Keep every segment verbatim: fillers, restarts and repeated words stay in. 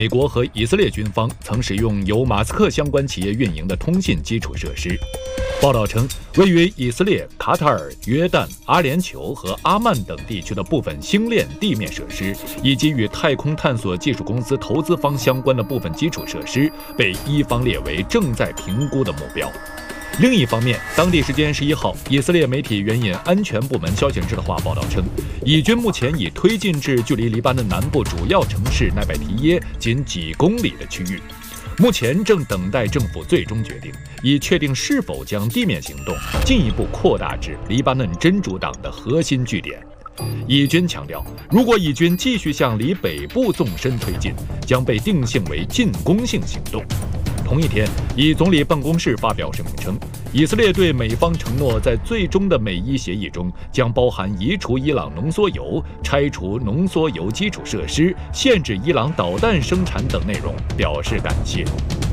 美国和以色列军方曾使用由马斯克相关企业运营的通信基础设施。报道称，位于以色列、卡塔尔、约旦、阿联酋和阿曼等地区的部分星链地面设施，以及与太空探索技术公司投资方相关的部分基础设施，被伊方列为正在评估的目标。另一方面，当地时间十一号，以色列媒体援引安全部门消息人士的话报道称，以军目前已推进至距离黎巴嫩南部主要城市奈拜提耶仅几公里的区域，目前正等待政府最终决定，以确定是否将地面行动进一步扩大至黎巴嫩真主党的核心据点。以军强调，如果以军继续向离北部纵深推进，将被定性为进攻性行动。同一天，以总理办公室发表声明称，以色列对美方承诺在最终的美伊协议中将包含移除伊朗浓缩铀、拆除浓缩铀基础设施、限制伊朗导弹生产等内容表示感谢。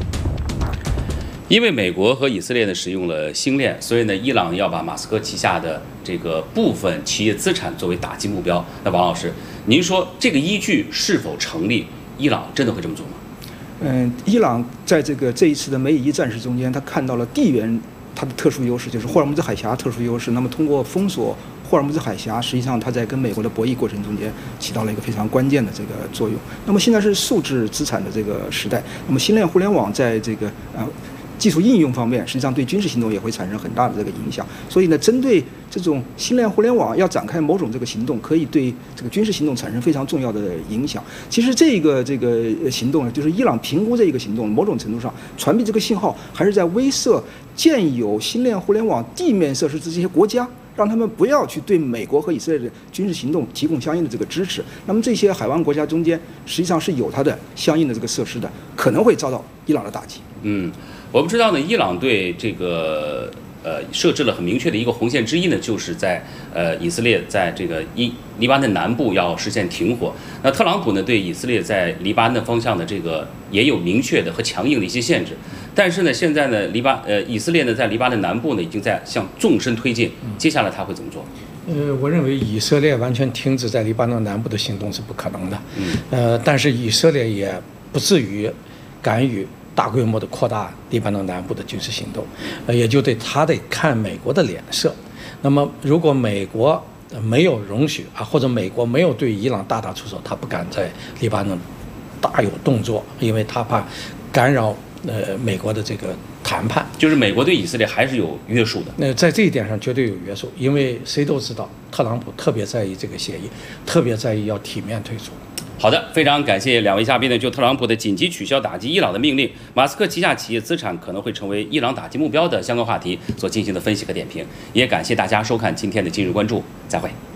因为美国和以色列呢使用了星链，所以呢，伊朗要把马斯克旗下的这个部分企业资产作为打击目标。那王老师，您说这个依据是否成立？伊朗真的会这么做吗？ 嗯，伊朗在这个这一次的美以伊战事中间，他看到了地缘它的特殊优势，就是霍尔木兹海峡特殊优势。那么通过封锁霍尔木兹海峡，实际上它在跟美国的博弈过程中间起到了一个非常关键的这个作用。那么现在是数字资产的这个时代，那么星链互联网在这个呃技术应用方面，实际上对军事行动也会产生很大的这个影响。所以呢，针对这种星链互联网要展开某种这个行动，可以对这个军事行动产生非常重要的影响。其实这个这个行动呢，就是伊朗评估这个行动，某种程度上传递这个信号，还是在威慑建有星链互联网地面设施的这些国家，让他们不要去对美国和以色列的军事行动提供相应的这个支持。那么这些海湾国家中间，实际上是有它的相应的这个设施的，可能会遭到伊朗的打击。 嗯，我们知道呢，伊朗对这个呃设置了很明确的一个红线之一呢，就是在呃以色列在这个伊黎巴嫩南部要实现停火。那特朗普呢，对以色列在黎巴嫩方向的这个也有明确的和强硬的一些限制。但是呢，现在呢，黎巴呃以色列呢在黎巴嫩南部呢已经在向纵深推进，接下来他会怎么做？ 呃，我认为以色列完全停止在黎巴嫩南部的行动是不可能的。 嗯， 呃，但是以色列也不至于敢于大规模的扩大黎巴嫩南部的军事行动，呃，也就得他得看美国的脸色。那么，如果美国没有容许啊，或者美国没有对伊朗大打出手，他不敢在黎巴嫩大有动作，因为他怕干扰呃美国的这个谈判。 就是美国对以色列还是有约束的。 那在这一点上绝对有约束，因为谁都知道特朗普特别在意这个协议，特别在意要体面退出。 好的，非常感谢两位嘉宾呢，就特朗普的紧急取消打击伊朗的命令，马斯克旗下企业资产可能会成为伊朗打击目标的相关话题所进行的分析和点评，也感谢大家收看今天的今日关注，再会。